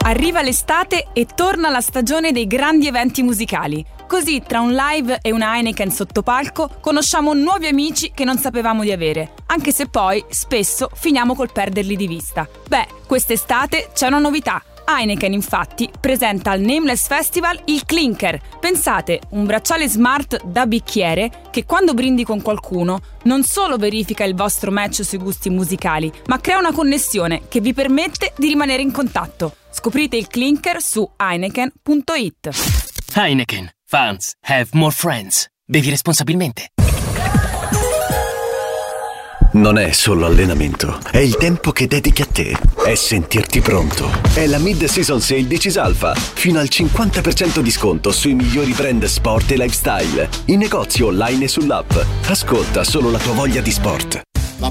Arriva l'estate e torna la stagione dei grandi eventi musicali. Così, tra un live e una Heineken sotto palco, conosciamo nuovi amici che non sapevamo di avere, anche se poi, spesso, finiamo col perderli di vista. Beh, quest'estate c'è una novità. Heineken, infatti, presenta al Nameless Festival il Clinker. Pensate, un bracciale smart da bicchiere che quando brindi con qualcuno non solo verifica il vostro match sui gusti musicali, ma crea una connessione che vi permette di rimanere in contatto. Scoprite il Clinker su Heineken.it. Heineken. Fans have more friends. Bevi responsabilmente. Non è solo allenamento, è il tempo che dedichi a te, è sentirti pronto. È la Mid-Season Sale di Cisalfa, fino al 50% di sconto sui migliori brand sport e lifestyle, in negozio online e sull'app. Ascolta solo la tua voglia di sport.